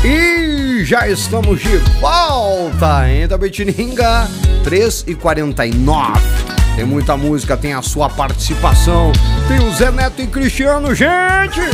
E já estamos de volta em Itapetininga, 3h49. Tem muita música, tem a sua participação, tem o Zé Neto e Cristiano, gente!